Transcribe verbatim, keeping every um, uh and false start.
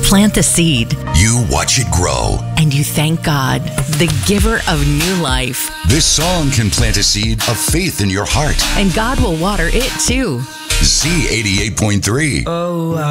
plant the seed. You watch it grow. And you thank God, the giver of new life. This song can plant a seed of faith in your heart. And God will water it too. Z eighty-eight point three. Oh,